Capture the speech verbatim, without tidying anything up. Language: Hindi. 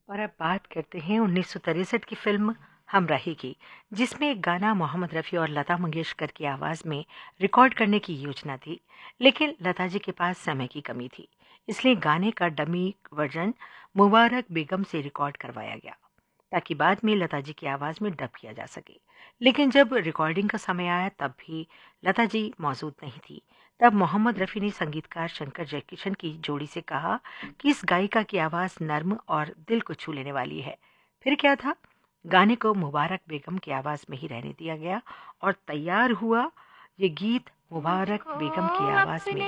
और अब बात करते हैं उन्नीस सौ तिरसठ की फिल्म हमराही की, जिसमें एक गाना मोहम्मद रफ़ी और लता मंगेशकर की आवाज़ में रिकॉर्ड करने की योजना थी, लेकिन लता जी के पास समय की कमी थी। इसलिए गाने का डमी वर्जन मुबारक बेगम से रिकॉर्ड करवाया गया, ताकि बाद में लता जी की आवाज़ में डब किया जा सके। लेकिन जब रिकॉर्डिंग का समय आया तब भी लता जी मौजूद नहीं थी। तब मोहम्मद रफ़ी ने संगीतकार शंकर जयकिशन की जोड़ी से कहा कि इस गायिका की आवाज़ नर्म और दिल को छू लेने वाली है। फिर क्या था? गाने को मुबारक बेगम की आवाज़ में ही रहने दिया गया और तैयार हुआ ये गीत मुबारक बेगम की आवाज़ में।